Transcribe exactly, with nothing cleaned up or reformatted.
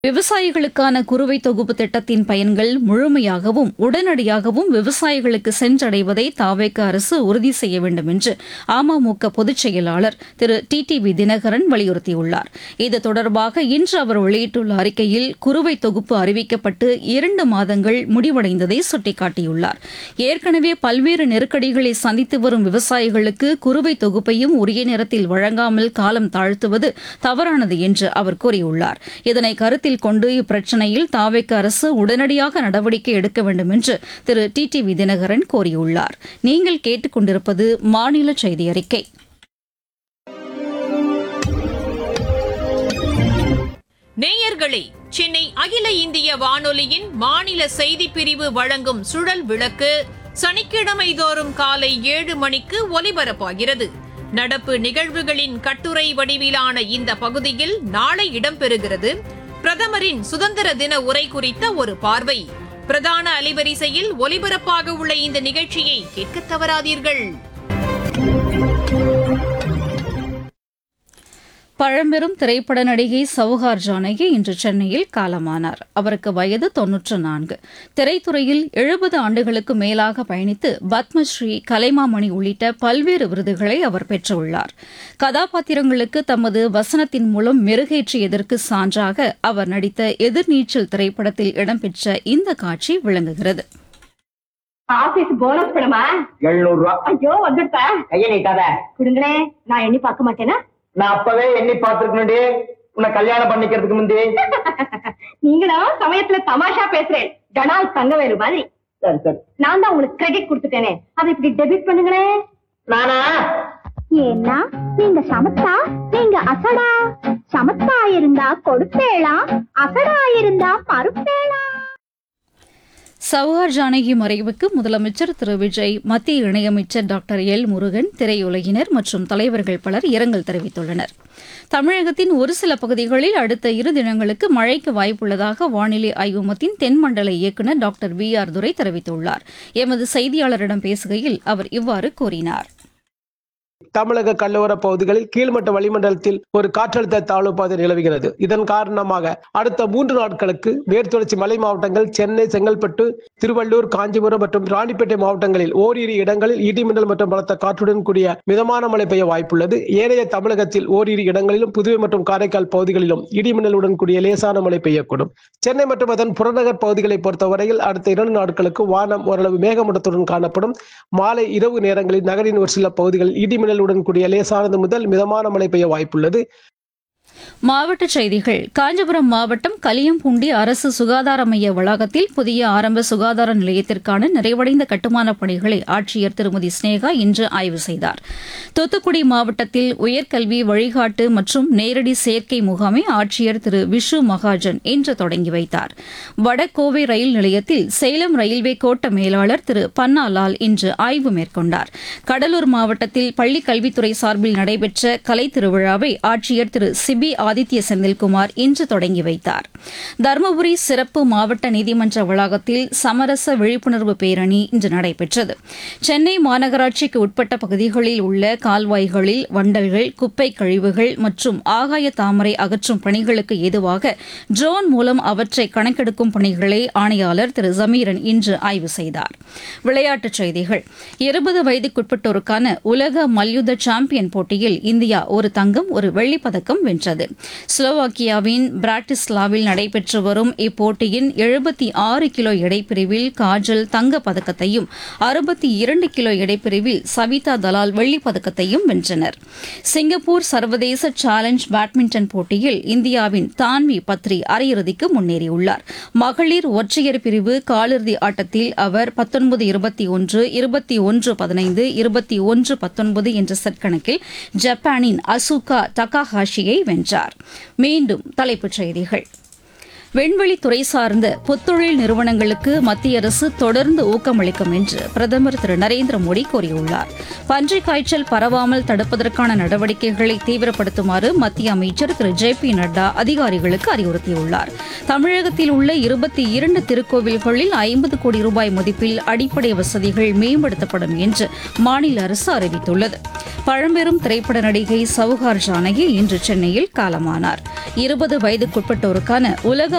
விவசாயிகளுக்கான குறுவை தொகுப்பு திட்டத்தின் பயன்கள் முழுமையாகவும் உடனடியாகவும் விவசாயிகளுக்கு சென்றடைவதை தாவேக அரசு உறுதி செய்ய வேண்டும் என்று அமமுக பொதுச் செயலாளர் திரு டி டி வி தினகரன் வலியுறுத்தியுள்ளார். இது தொடர்பாக இன்று அவர் வெளியிட்டுள்ள அறிக்கையில் குறுவை தொகுப்பு அறிவிக்கப்பட்டு இரண்டு மாதங்கள் முடிவடைந்ததை சுட்டிக்காட்டியுள்ளார். ஏற்கனவே பல்வேறு நெருக்கடிகளை சந்தித்து வரும் விவசாயிகளுக்கு குறுவை தொகுப்பையும் உரிய நேரத்தில் வழங்காமல் காலம் தாழ்த்துவது தவறானது என்று அவர் கூறியுள்ளார். இதனை கருத்தில் கொண்டு இப்பிரச்சினையில் தாவேக அரசு உடனடியாக நடவடிக்கை எடுக்க வேண்டும் என்று திரு டி டி வி தினகரன் கோரியுள்ளார். நீங்கள் கேட்டுக் கொண்டிருப்பது மாநில செய்தி அறிக்கை. நேயர்களே, சென்னை அகில இந்திய வானொலியின் மாநில செய்திப் பிரிவு வழங்கும் சுழல் விளக்கு சனிக்கிழமை தோறும் காலை ஏழு மணிக்கு ஒலிபரப்பாகிறது. நடப்பு நிகழ்வுகளின் கட்டுரை வடிவிலான இந்த பகுதியில் நாளை இடம்பெறுகிறது பிரதமரின் சுதந்திர தின உரை குறித்த ஒரு பார்வை. பிரதான அலைவரிசையில் ஒலிபரப்பாக உள்ள இந்த நிகழ்ச்சியை கேட்க தவறாதீர்கள். பழம்பெரும் திரைப்பட நடிகை சவுகார் ஜானகி இன்று சென்னையில் காலமானார். அவருக்கு வயது தொன்னூற்று நான்கு. திரைத்துறையில் எழுபது ஆண்டுகளுக்கு மேலாக பயணித்து பத்மஸ்ரீ, கலைமாமணி உள்ளிட்ட பல்வேறு விருதுகளை அவர் பெற்றுள்ளார். கதாபாத்திரங்களுக்கு தமது வசனத்தின் மூலம் மெருகேற்றியதற்கு சான்றாக அவர் நடித்த எதிர்நீச்சல் திரைப்படத்தில் இடம்பெற்ற இந்த காட்சி விளங்குகிறது. ஆபீஸ் போனஸ் பணமா எழுநூறு ரூபா. ஐயோ வந்துட்டா கைய நீட்டாத. குடுங்களே, நான் எண்ணி பார்க்க மாட்டேனா? நான் அப்பவே எண்ணி பார்த்திருக்கணும். உன்னை கல்யாணம் பண்ணிக்கிறதுக்கு முந்தைய நீங்களும் சமயத்துல தமாஷா பேசுறேன். டனால் தங்கவேலு மாதிரி. சரி சரி, நான் தான் உங்களுக்கு கிரெடிட் கொடுத்துட்டேனே, அதை இப்படி டெபிட் பண்ணுங்களே. நானா? ஏன்னா நீங்க சமத்தா, நீங்க அசடா. சமத்தா இருந்தா கொடுப்பேளா, அசடா இருந்தா மறுப்பேளா. சவுகார் ஜானகி மறைவுக்கு முதலமைச்சர் திரு விஜய், மத்திய இணையமைச்சர் டாக்டர் எல் முருகன், திரையுலகினர் மற்றும் தலைவர்கள் பலர் இரங்கல் தெரிவித்துள்ளனர். தமிழகத்தின் ஒரு சில பகுதிகளில் அடுத்த இரு தினங்களுக்கு மழைக்கு வாய்ப்புள்ளதாக வானிலை ஆய்வு மையத்தின் தென்மண்டல இயக்குநர் டாக்டர் வி ஆர் துரை தெரிவித்துள்ளார். எமது செய்தியாளரிடம் பேசுகையில் அவர் இவ்வாறு கூறினார். தமிழக கடலோர பகுதிகளில் கீழ்மட்ட வளிமண்டலத்தில் ஒரு காற்றழுத்த தாழ்வு பாதை நிலவுகிறது. இதன் காரணமாக அடுத்த மூன்று நாட்களுக்கு மேற்குத்தொடர்ச்சி மலை மாவட்டங்கள், சென்னை, செங்கல்பட்டு, திருவள்ளூர், காஞ்சிபுரம் மற்றும் ராணிப்பேட்டை மாவட்டங்களில் ஓரிரு இடங்களில் இடிமின்னல் மற்றும் பலத்த காற்றுடன் கூடிய மிதமான மழை பெய்ய வாய்ப்புள்ளது. ஏனைய தமிழகத்தில் ஓரிரு இடங்களிலும் புதுவை மற்றும் காரைக்கால் பகுதிகளிலும் இடிமின்னலுடன் கூடிய லேசான மழை பெய்யக்கூடும். சென்னை மற்றும் அதன் புறநகர் பகுதிகளை பொறுத்தவரையில் அடுத்த இரண்டு நாட்களுக்கு வானம் ஓரளவு மேகமூட்டத்துடன் காணப்படும். மாலை இரவு நேரங்களில் நகரின் ஒரு சில பகுதிகளில் இடிமின்னல் உடன் கூடிய லேசானது முதல் மிதமான மழை பெய்ய வாய்ப்புள்ளது. மாவட்டச் செய்திகள். காஞ்சிபுரம் மாவட்டம் கலியம்பூண்டி அரசு சுகாதார மைய வளாகத்தில் புதிய ஆரம்ப சுகாதார நிலையத்திற்கான நிறைவடைந்த கட்டுமானப் பணிகளை ஆட்சியர் திருமதி ஸ்னேகா இன்று ஆய்வு செய்தார். தூத்துக்குடி மாவட்டத்தில் உயர்கல்வி வழிகாட்டு மற்றும் நேரடி சேர்க்கை முகாமை ஆட்சியர் திரு விஷு மகாஜன் இன்று தொடங்கி வைத்தார். வடகோவை ரயில் நிலையத்தில் சேலம் ரயில்வே கோட்ட மேலாளர் திரு பன்னாலால் இன்று ஆய்வு மேற்கொண்டார். கடலூர் மாவட்டத்தில் பள்ளிக் கல்வித்துறை சார்பில் நடைபெற்ற கலை திருவிழாவை ஆட்சியர் திரு சிபி ஆதித்ய செந்தில்குமார் இன்று தொடங்கி வைத்தார். தருமபுரி சிறப்பு மாவட்ட நீதிமன்ற வளாகத்தில் சமரச விழிப்புணர்வு பேரணி இன்று நடைபெற்றது. சென்னை மாநகராட்சிக்கு உட்பட்ட பகுதிகளில் உள்ள கால்வாய்களில் வண்டல்கள், குப்பை கழிவுகள் மற்றும் ஆகாய தாமரை அகற்றும் பணிகளுக்கு ஏதுவாக ட்ரோன் மூலம் அவற்றை கணக்கெடுக்கும் பணிகளை ஆணையாளர் திரு ஜமீரன் இன்று ஆய்வு செய்தார். விளையாட்டுச் செய்திகள். இருபது வயதுக்குட்பட்டோருக்கான உலக மல்யுத்த சாம்பியன் போட்டியில் இந்தியா ஒரு தங்கம், ஒரு வெள்ளிப் பதக்கம் வென்றது. ஸ்லோவாக்கியாவின் பிராட்டிஸ்லாவில் நடைபெற்று வரும் இப்போட்டியின் எழுபத்தி ஆறு கிலோ எடைப்பிரிவில் காஜல் தங்கப் பதக்கத்தையும் அறுபத்தி இரண்டு கிலோ எடைப்பிரிவில் சவிதா தலால் வெள்ளிப் பதக்கத்தையும் வென்றனர். சிங்கப்பூர் சர்வதேச சேலஞ்ச் பேட்மிண்டன் போட்டியில் இந்தியாவின் தான்வி பத்ரி அரையிறுதிக்கு முன்னேறியுள்ளார். மகளிர் ஒற்றையர் பிரிவு காலிறுதி ஆட்டத்தில் அவர் பத்தொன்பது இருபத்தி ஒன்று, இருபத்தி ஒன்று பதினைந்து, இருபத்தி ஒன்று பத்தொன்பது என்ற செட் கணக்கில் ஜப்பானின் அசுகா தகாஹாஷியை வென்றார். மீண்டும் தலைப்புச் செய்திகள். விண்வெளித்துறை சார்ந்த புத்தொழில் நிறுவனங்களுக்கு மத்திய அரசு தொடர்ந்து ஊக்கமளிக்கும் என்று பிரதமர் திரு நரேந்திர மோடி கூறியுள்ளார். பன்றிக் காய்ச்சல் பரவாமல் தடுப்பதற்கான நடவடிக்கைகளை தீவிரப்படுத்துமாறு மத்திய அமைச்சர் திரு ஜே பி நட்டா அதிகாரிகளுக்கு அறிவுறுத்தியுள்ளார். தமிழகத்தில் உள்ள இருபத்தி இரண்டு திருக்கோவில்களில் ஐம்பது கோடி ரூபாய் மதிப்பில் அடிப்படை வசதிகள் மேம்படுத்தப்படும் என்று மாநில அரசு அறிவித்துள்ளது. பழம்பெரும் திரைப்பட நடிகை சவுகார் ஜானகி இன்று சென்னையில் காலமானார். இருபது வயதுக்குட்பட்டோருக்கான உலக